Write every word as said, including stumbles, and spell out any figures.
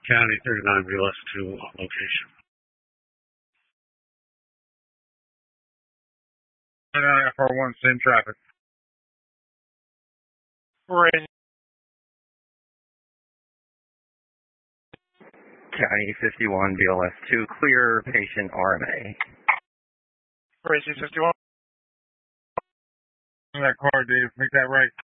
County thirty-nine B L S two location. F R one, same traffic. Right. County fifty-one B L S two, clear patient R M A. Crazy fifty-one. That car, Dave. Make that right.